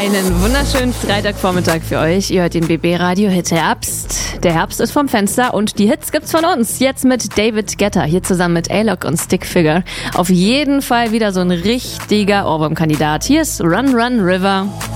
Einen wunderschönen Freitagvormittag für euch. Ihr hört den BB Radio Hit Herbst. Der Herbst ist vom Fenster und die Hits gibt's von uns. Jetzt mit David Guetta, hier zusammen mit A-Lock und Stickfigure. Auf jeden Fall wieder so ein richtiger Ohrwurmkandidat. Hier ist Run Run River.